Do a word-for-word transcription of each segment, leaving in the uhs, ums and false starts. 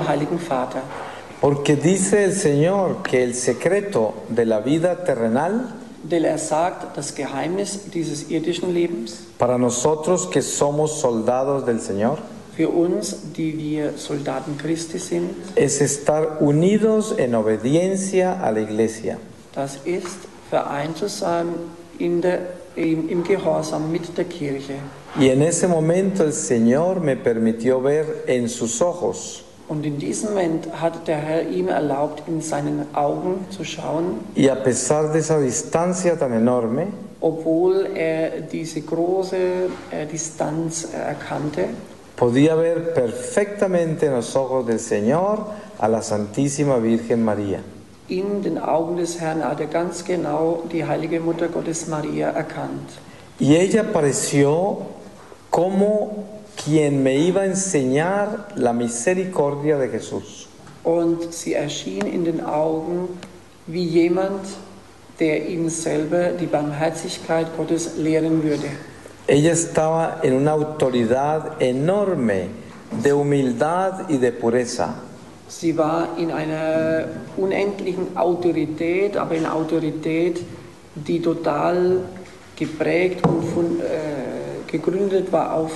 Heiligen Vater. Porque dice el Señor que el secreto de la vida terrenal, Denn er sagt, das Geheimnis dieses irdischen Lebens, para nosotros que somos soldados del Señor, für uns, die wir Soldaten Christi sind, es estar unidos en obediencia a la iglesia. das ist, vereint zu sein in der, im, im Gehorsam mit der Kirche. Y en ese momento el Señor me permitió ver en sus ojos. Und in diesem Moment hat der Herr ihm erlaubt, in seinen Augen zu schauen, Y a pesar de esa distancia tan enorme, obwohl er diese große äh, Distanz äh, erkannte, podía ver perfectamente en los ojos del Señor a la Santísima Virgen María. in den Augen des Herrn hat er ganz genau die heilige Mutter Gottes Maria erkannt. Y ella pareció como quien me iba a enseñar la misericordia de Jesús. Und sie erschien in den Augen wie jemand, der ihm selber die Barmherzigkeit Gottes lehren würde. Ella estaba en una autoridad enorme de humildad y de pureza. Sie war in einer unendlichen Autorität, aber in Autorität, die total geprägt und von, äh, gegründet war auf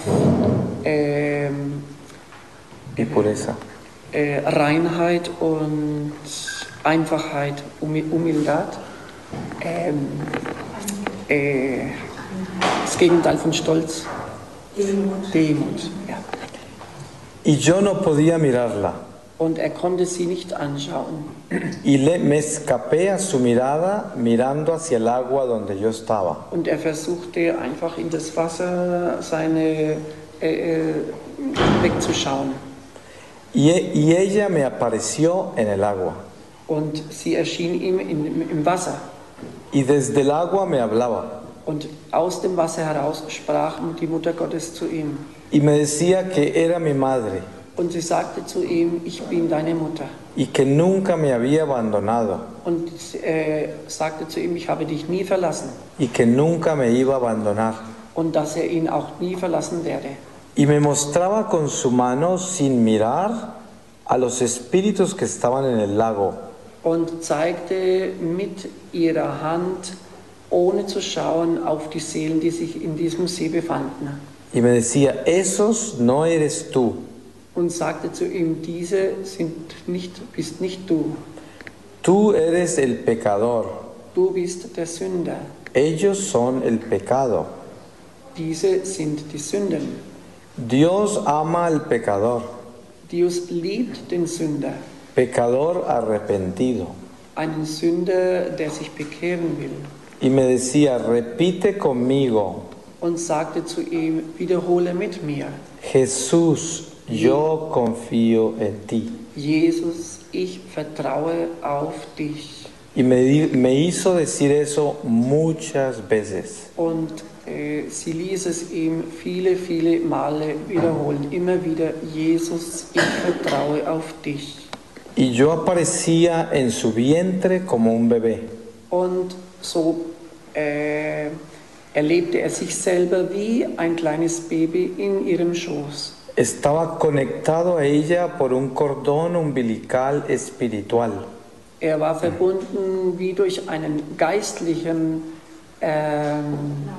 ähm, Y pureza. äh, Reinheit und Einfachheit, Humildad. Ähm, äh, das Gegenteil von Stolz. Demut. Demut, ja. Y yo no podía mirarla. Und er konnte sie nicht anschauen. Y le, me escapé a su mirada mirando hacia el agua donde yo estaba. Und er versuchte einfach in das Wasser seine äh, wegzuschauen. Y, y ella me apareció en el agua. Und sie erschien ihm in, im Wasser. Y desde el agua me hablaba. Und aus dem Wasser heraus sprach die Mutter Gottes zu ihm. Y me decía que era mi madre. Und sie sagte zu ihm, ich bin deine Mutter. Y que nunca me había abandonado. Und äh, sagte zu ihm, ich habe dich nie verlassen. Y que nunca me iba a abandonar. Und dass er ihn auch nie verlassen werde. Y me mostraba con su mano sin mirar a los espíritus que estaban en el lago. Und zeigte mit ihrer Hand, ohne zu schauen, auf die Seelen, die sich in diesem See befanden. Y me decía, esos no eres tú. Und sagte zu ihm, diese sind nicht, bist nicht du. Tú eres el pecador. Du bist der Sünder. Ellos son el pecado. Diese sind die Sünden. Dios ama al pecador. Dios liebt den Sünder. Pecador arrepentido. Einen Sünder, der sich bekehren will. Y me decía, repite conmigo. Und sagte zu ihm, wiederhole mit mir. Jesús, yo confío en ti. Jesus, ich vertraue auf dich. Y me, di- me hizo decir eso muchas veces. Und äh, sie ließ es ihm viele, viele Male wiederholen. Immer wieder, Jesus, ich vertraue auf dich. Y yo aparecía en su vientre como un bebé. Und so äh, erlebte er sich selber wie ein kleines Baby in ihrem Schoß. Estaba conectado a ella por un cordón umbilical espiritual. Er war verbunden wie durch einen geistlichen, ähm,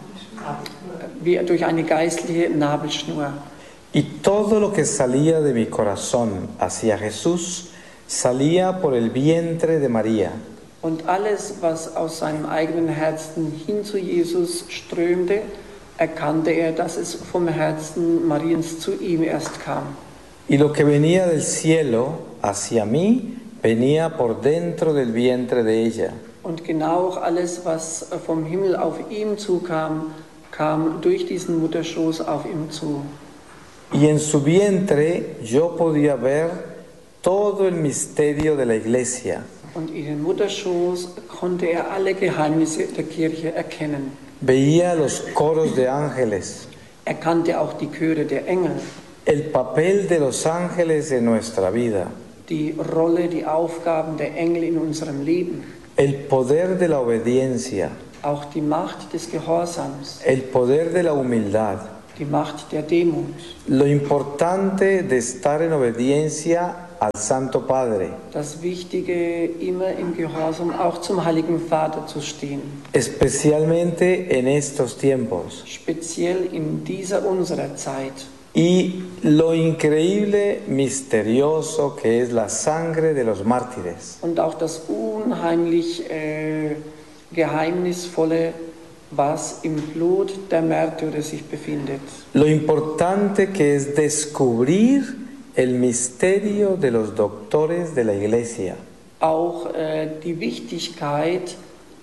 wie durch eine geistliche Nabelschnur. Y todo lo que salía de mi corazón hacia Jesús salía por el vientre de María. Und alles, was aus seinem eigenen Herzen hin zu Jesus strömte, erkannte er, dass es vom Herzen Mariens zu ihm erst kam. Y lo que venía del cielo hacia mí venía por dentro del vientre de ella. Und genau auch alles, was vom Himmel auf ihm zukam, kam durch diesen Mutterschoß auf ihm zu. Y en su vientre yo podía ver todo el misterio de la iglesia. Und in den Mutterschoß konnte er alle Geheimnisse der Kirche erkennen. Veía los coros de ángeles, Er kannte auch die Chöre der Engel, el papel de los ángeles en nuestra vida, die Rolle, die Aufgaben der Engel in unserem Leben, el poder de la obediencia, auch die Macht des Gehorsams, el poder de la humildad, die Macht der Demut. lo importante de estar en obediencia al Santo Padre, das Wichtige, immer im Gehorsam auch zum Heiligen Vater zu stehen. especialmente en estos tiempos. Speziell in dieser unserer Zeit. Y lo increíble, misterioso que es la sangre de los mártires. Und auch das unheimlich äh, Geheimnisvolle, was im Blut der Märtyrer sich befindet. Lo importante que es descubrir el misterio de los doctores de la Iglesia. Auch äh, die Wichtigkeit,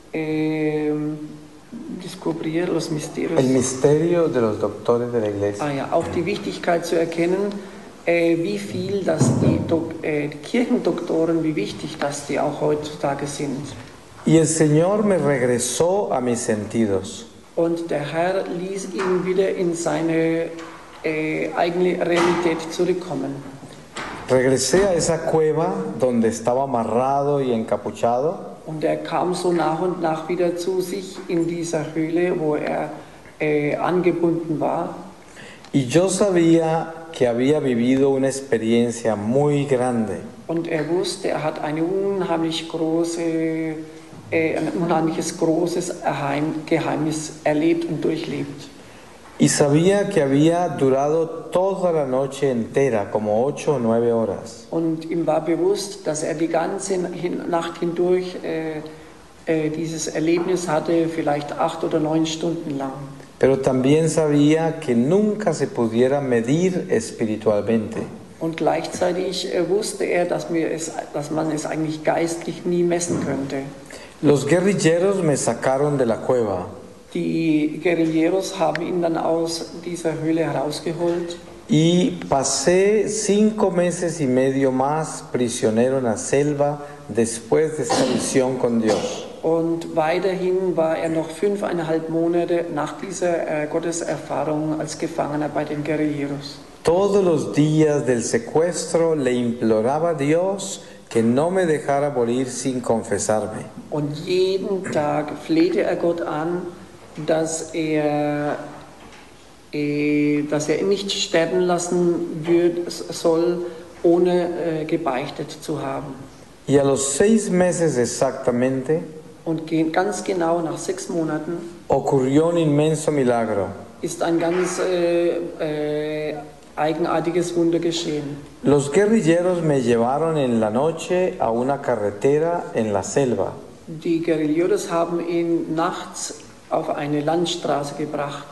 äh, descubrir los misterios. El misterio de los doctores de la Iglesia. Ah ja, auch die Wichtigkeit zu erkennen, äh, wie viel das die, Dok äh, die Kirchendoktoren, wie wichtig das die auch heutzutage sind. Y el Señor me regresó a mis sentidos. Und der Herr ließ ihn wieder in seine äh, eigene Realität zurückkommen. Regresé a esa cueva donde estaba amarrado y encapuchado. Und er kam so nach und nach wieder zu sich in dieser Höhle, wo er äh, angebunden war. Y yo sabía que había vivido una experiencia muy grande. Und er wusste, er hat eine unheimlich große, äh, ein unheimliches großes Geheimnis erlebt und durchlebt. Y sabía que había durado toda la noche entera, como ocho o nueve horas. Und ihm war bewusst, dass er die ganze Nacht hindurch äh, äh, dieses Erlebnis hatte, vielleicht acht oder neun Stunden lang. Pero también sabía que nunca se pudiera medir espiritualmente. Und gleichzeitig äh, wusste er, dass, wir es, dass man es eigentlich geistlich nie messen könnte. Los guerrilleros me sacaron de la cueva. Die Guerilleros haben ihn dann aus dieser Höhle herausgeholt. Y pasé cinco meses y medio más prisionero en la selva después de esta visión con Dios. Und weiterhin war er noch fünfeinhalb Monate nach dieser äh, Gotteserfahrung als Gefangener bei den Guerilleros. Todos los días del secuestro le imploraba a Dios que no me dejara morir sin confesarme. Und jeden Tag flehte er Gott an, dass er, äh, dass er ihn nicht sterben lassen wird, soll, ohne äh, gebeichtet zu haben. Y a los seis meses exactamente Und ganz genau nach sechs Monaten ocurrió un inmenso milagro. ist ein ganz äh, äh, eigenartiges Wunder geschehen. Los guerrilleros me llevaron en la noche a una carretera en la selva. Die Guerilleros haben ihn nachts auf eine Landstraße gebracht.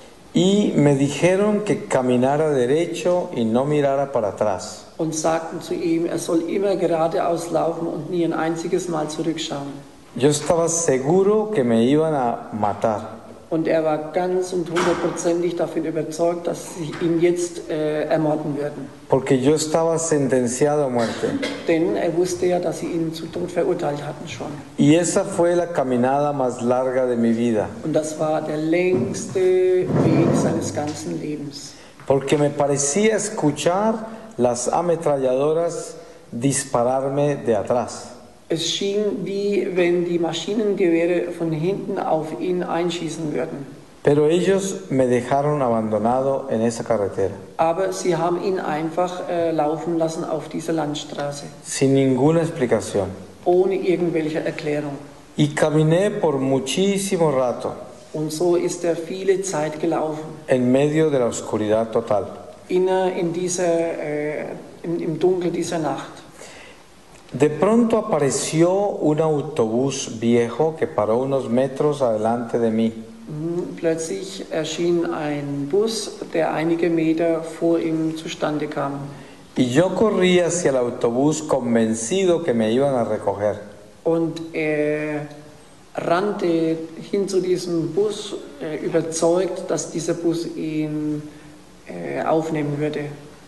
Y me dijeron que caminara derecho y no mirara para atrás. Und sagten zu ihm, er soll immer geradeaus laufen und nie ein einziges Mal zurückschauen. Yo estaba seguro que me iban a matar. Und er war ganz und hundertprozentig davon überzeugt, dass sie ihn jetzt äh, ermorden würden. Porque yo estaba sentenciado a muerte. Denn er wusste ja, dass sie ihn zu Tod verurteilt hatten schon. Y esa fue la caminada más larga de mi vida. Und das war der längste Weg seines ganzen Lebens. Porque me parecía escuchar las ametralladoras dispararme de atrás. Es schien, wie wenn die Maschinengewehre von hinten auf ihn einschießen würden. Pero ellos me dejaron abandonado en esa carretera. Aber sie haben ihn einfach äh, laufen lassen auf dieser Landstraße. Sin ninguna explicación. Ohne irgendwelche Erklärung. Y caminé por muchísimo rato. Und so ist er viele Zeit gelaufen. En medio de la oscuridad total. Inne in dieser, äh, in, im Dunkel dieser Nacht. De pronto apareció un autobús viejo que paró unos metros adelante de mí. Plötzlich erschien ein Bus, der einige Meter vor ihm zustande kam. Y yo corrí hacia el autobús convencido que me iban a recoger. Und er rannte hin zu diesem Bus, äh, überzeugt, dass dieser Bus ihn äh, aufnehmen würde.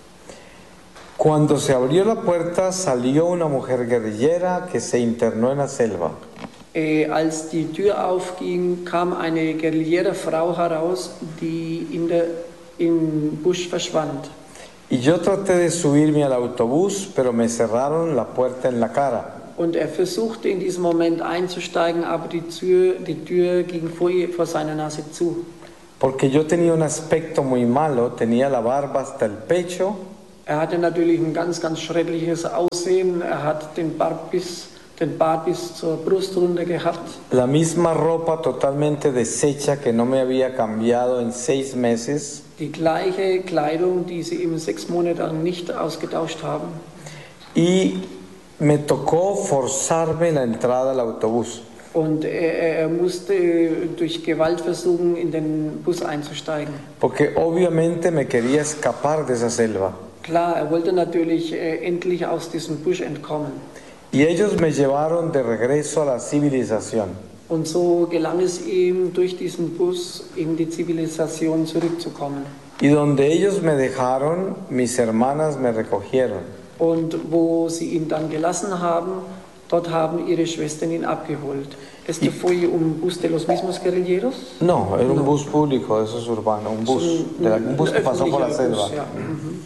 Cuando se abrió la puerta salió una mujer guerrillera que se internó en la selva. Äh, als die Tür aufging, kam eine guerillere Frau heraus, die in der, im Busch verschwand. Y yo traté de subirme al autobús, pero me cerraron la puerta en la cara. Und er versuchte in diesem Moment einzusteigen, aber die Tür, die Tür ging vor, ihr, vor seiner Nase zu. Porque yo tenía un aspecto muy malo, tenía la barba hasta el pecho. Er hatte natürlich ein ganz, ganz schreckliches Aussehen. Er hat den Bart bis, den Bart bis zur Brust runter gehabt. La misma ropa totalmente deshecha que no me había cambiado en seis meses. Die gleiche Kleidung, die sie ihm sechs Monate lang nicht ausgetauscht haben. Y me tocó forzarme la entrada al autobús. Und er, er musste durch Gewalt versuchen, in den Bus einzusteigen. Porque obviamente me quería escapar de esa selva. Klar, er wollte natürlich äh, endlich aus diesem Busch entkommen. Y ellos me llevaron de regreso a la civilización. Und so gelang es ihm, durch diesen Bus in die Zivilisation zurückzukommen. Y donde ellos me dejaron, mis hermanas me recogieron. Und wo sie ihn dann gelassen haben, dort haben ihre Schwestern ihn abgeholt. ¿Este fue un bus de los mismos guerrilleros? No, era un No. bus público, eso es urbano, un bus, Un- de la- un bus que pasó por la öffentlicher selva. Bus, ja. Mhm.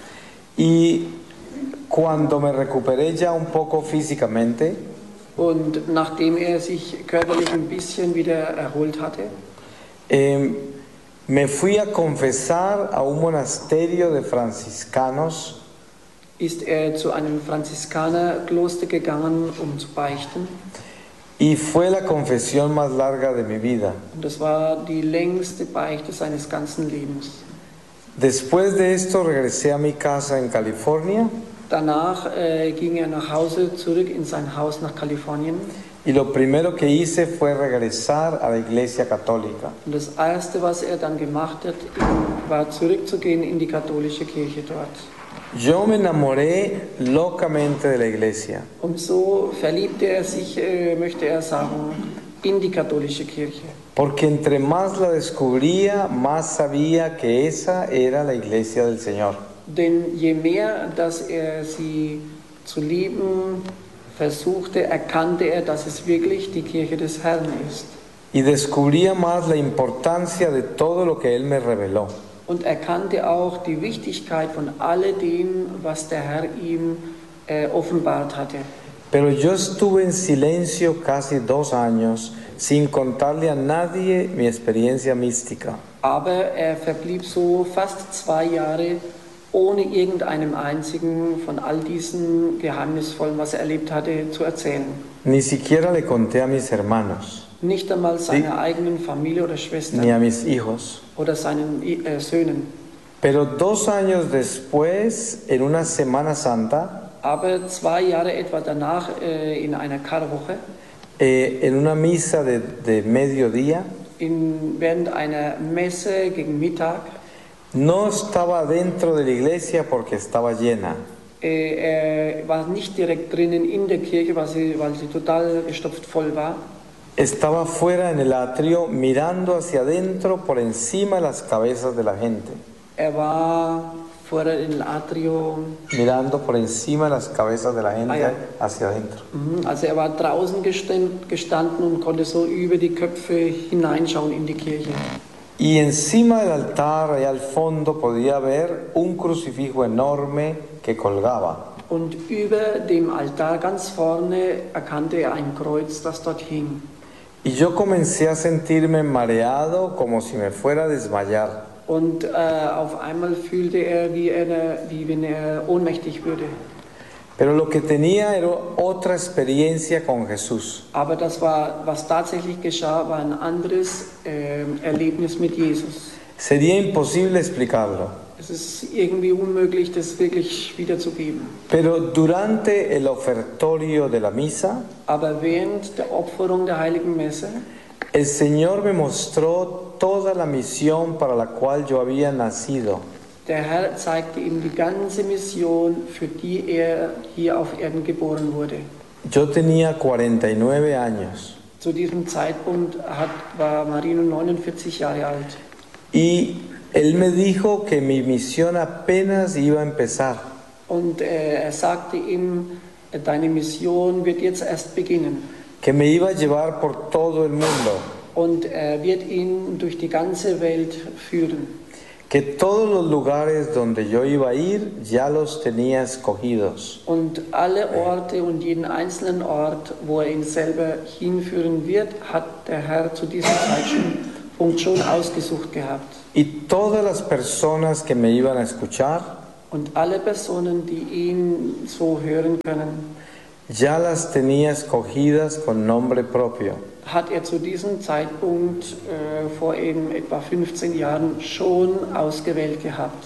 Y cuando me recuperé ya un poco físicamente, Und nachdem er sich körperlich ein bisschen wieder erholt hatte, eh, me fui a confesar a un monasterio de franciscanos ist er zu einem Franziskanerkloster gegangen, um zu beichten. y fue la confesión más larga de mi vida. Und das war die längste Beichte seines ganzen Lebens. Después de esto regresé a mi casa en California Danach äh, ging er nach Hause, zurück in sein Haus nach Kalifornien. y lo primero que hice fue regresar a la iglesia católica. Und das Erste, was er dann gemacht hat, war zurückzugehen in die katholische Kirche dort. Yo me enamoré locamente de la iglesia. Und so verliebte er sich, äh, möchte er sagen, in die katholische Kirche. Porque entre más la descubría, más sabía que esa era la iglesia del Señor. Denn je mehr, dass er sie zu lieben versuchte, erkannte er, dass es wirklich die Kirche des Herrn ist. Y descubría más la importancia de todo lo que Él me reveló. Und erkannte auch die Wichtigkeit von alledem, was der Herr ihm äh, offenbart hatte. Pero yo estuve en silencio casi dos años sin contarle a nadie mi experiencia mística. Aber er verblieb so fast zwei Jahre ohne irgendeinem einzigen von all diesen Geheimnisvollen, was er erlebt hatte, zu erzählen. Ni siquiera le conté a mis hermanos, Nicht einmal seiner eigenen Familie oder ni a Schwestern mis hijos. oder seinen äh, Söhnen. Pero dos años después, en una Semana Santa, Aber zwei Jahre etwa danach, äh, in einer Karwoche, eh, en una misa de, de mediodía, in, während einer Messe gegen Mittag, no estaba dentro de la iglesia porque estaba llena. äh, er war nicht direkt drinnen in der Kirche, weil sie, weil sie total gestopft voll war. Estaba fuera en el atrio mirando hacia adentro por encima de las cabezas de la gente. Er war vor im Atrio, Mirando por encima de las cabezas de la gente Ah, ja. hacia adentro. mhm, also er war draußen gestand, gestanden und konnte so über die Köpfe hineinschauen in die Kirche. Y encima del altar, allá al fondo, podía ver un crucifijo enorme que colgaba. Und über dem Altar ganz vorne erkannte er ein Kreuz, das dort hing. Y yo comencé a sentirme mareado como si me fuera a desmayar. Und äh, auf einmal fühlte er, wie, er, wie wenn er ohnmächtig würde. Pero lo que tenía era otra experiencia con Jesús. Aber das war, was tatsächlich geschah, war ein anderes äh, Erlebnis mit Jesus. Sería imposible explicarlo. Es ist irgendwie unmöglich, das wirklich wiederzugeben. Pero durante el ofertorio de la misa, Aber während der Opferung der Heiligen Messe el Señor me mostró toda la misión para la cual yo había nacido. Der Herr zeigte ihm die ganze Mission, für die er hier auf Erden geboren wurde. Yo tenía cuarenta y nueve años Zu diesem Zeitpunkt hat, war Marino neunundvierzig Jahre alt. y Él me dijo que mi misión apenas iba a empezar, Und äh, er sagte ihm, deine Mission wird jetzt erst beginnen. que me iba a llevar por todo el mundo, Und er wird ihn durch die ganze Welt führen. que todos los lugares donde yo iba a ir ya los tenía escogidos. Und alle Orte und jeden einzelnen Ort, wo er ihn selber hinführen wird, hat der Herr zu diesem Zeitpunkt schon ausgesucht gehabt. Y todas las personas que me iban a escuchar Und alle Personen, die ihn so hören können, ya las tenía escogidas con nombre propio. hat er zu diesem Zeitpunkt äh, vor eben etwa fünfzehn Jahren schon ausgewählt gehabt.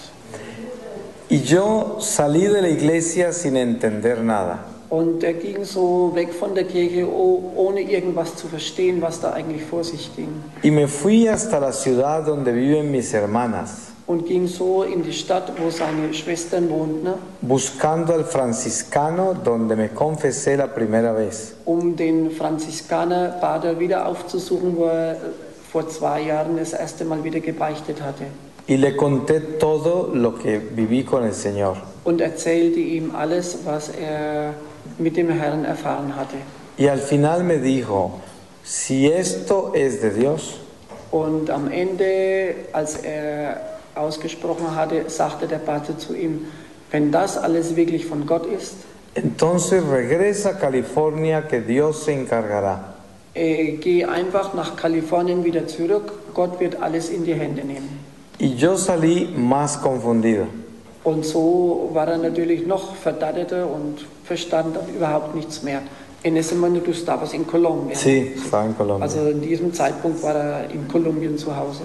Y yo salí de la iglesia sin entender nada. Und er ging so weg von der Kirche, oh, ohne irgendwas zu verstehen, was da eigentlich vor sich ging. Y me fui hasta la ciudad donde viven mis hermanas, Und ging so in die Stadt, wo seine Schwestern wohnten, buscando al franciscano donde me confesé la primera vez. um den Franziskanerpater wieder aufzusuchen, wo er vor zwei Jahren das erste Mal wieder gebeichtet hatte. Y le conté todo lo que viví con el Señor. Und erzählte ihm alles, was er mit dem Herrn erfahren hatte. Y al final me dijo, si esto es de Dios, Und am Ende, als er ausgesprochen hatte, sagte der Pater zu ihm, wenn das alles wirklich von Gott ist, entonces regresa a California que Dios se encargará. äh, geh einfach nach Kalifornien wieder zurück, Gott wird alles in die Hände nehmen. Y yo salí más confundido. Und so war er natürlich noch verdatterter und verstand dann überhaupt nichts mehr. En ese momento tú estabas en Colombia. Sí, estaba en Colombia. Also in diesem Zeitpunkt war er in Kolumbien zu Hause.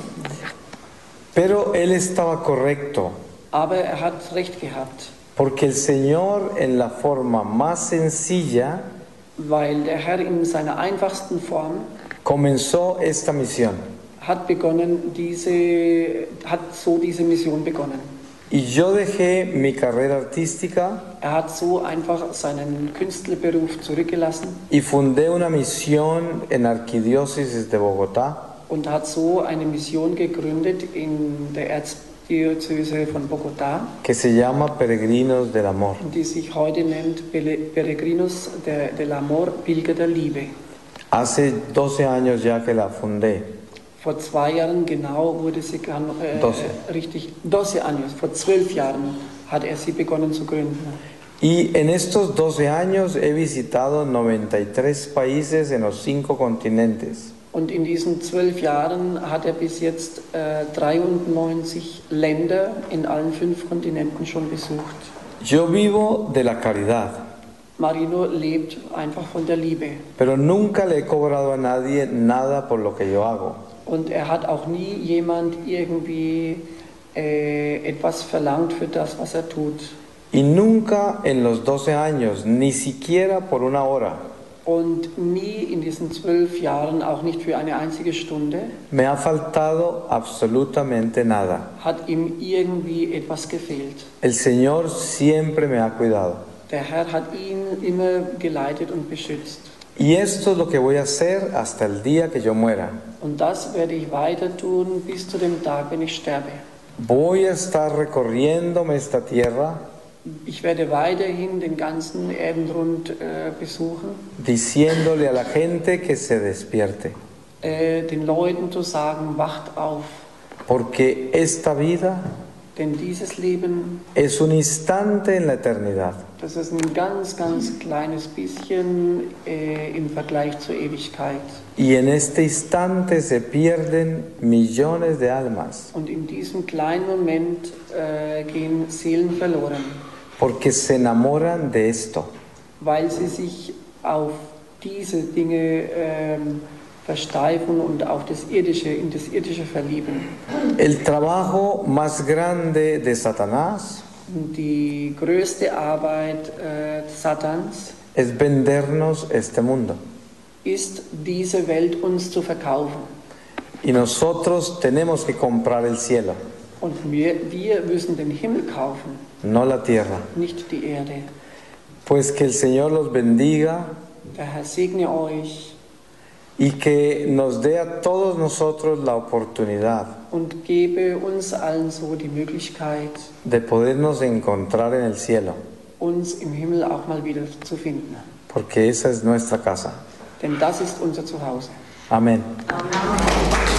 Pero él estaba correcto, Aber er hat recht gehabt, porque el Señor en la forma más sencilla weil der Herr in seiner einfachsten Form comenzó esta misión. hat begonnen, diese, hat so diese Mission begonnen. Y yo dejé mi carrera artística Er hat so einfach seinen Künstlerberuf zurückgelassen y fundé una misión en Arquidiócesis de Bogotá, und hat so eine Mission gegründet in der Erzdiözese von Bogotá, que se llama Peregrinos del Amor. die sich heute nennt Pele- Peregrinos de- del Amor, Pilger der Liebe. Hace doce años ya que la fundé. Vor zwei Jahren genau wurde sie gan- äh, Doce. richtig, doce años, vor zwölf Jahren hat er sie begonnen zu gründen. Y en estos doce años he visitado noventa y tres países en los cinco continentes. Und in diesen zwölf Jahren hat er bis jetzt äh, dreiundneunzig Länder in allen fünf Kontinenten schon besucht. Yo vivo de la caridad, Marino lebt einfach von der Liebe. pero nunca le he cobrado a nadie nada por lo que yo hago. Und er hat auch nie jemand irgendwie äh, etwas verlangt für das, was er tut. Y nunca en los doce años, ni siquiera por una hora, Und nie in diesen zwölf Jahren, auch nicht für eine einzige Stunde, me ha faltado absolutamente nada. hat ihm irgendwie etwas gefehlt. El Señor siempre me ha cuidado. Der Herr hat ihn immer geleitet und beschützt. Y esto es lo que voy a hacer hasta el día que yo muera. Und das werde ich weiter tun bis zu dem Tag, wenn ich sterbe. Voy a estar recorriéndome esta tierra Ich werde weiterhin den ganzen Erdenrund äh, besuchen, diciéndole a la gente que se despierte, äh, den Leuten zu sagen, wacht auf, porque esta vida denn dieses Leben, es un instante en la eternidad. das ist ein ganz, ganz kleines bisschen äh, im Vergleich zur Ewigkeit. Y en este instante se pierden millones de almas, Und in diesem kleinen Moment äh, gehen Seelen verloren, porque se enamoran de esto. weil sie sich auf diese Dinge ähm, versteifen und auf das Irdische, in das Irdische verlieben. El trabajo más grande de Satanás Die größte Arbeit äh, Satans es vendernos este mundo. ist, diese Welt uns zu verkaufen. Y nosotros tenemos que comprar el cielo, Und wir, wir müssen den Himmel kaufen, no la tierra. nicht die Erde. Pues que el Señor los bendiga Der Herr segne euch y que nos dé a todos nosotros la oportunidad und gebe uns allen so die Möglichkeit, de podernos encontrar en el cielo, uns im Himmel auch mal wieder zu finden. porque esa es nuestra casa. Denn das ist unser Zuhause. Amén. Amen.